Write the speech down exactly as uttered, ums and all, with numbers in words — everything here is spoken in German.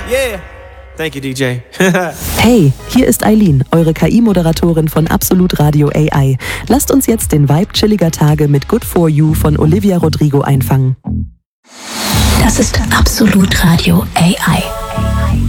yeah. Thank you, D J. Hey, hier ist Eileen, eure K I-Moderatorin von Absolut Radio A I. Lasst uns jetzt den Vibe chilliger Tage mit Good For You von Olivia Rodrigo einfangen. Das ist Absolut Radio A I.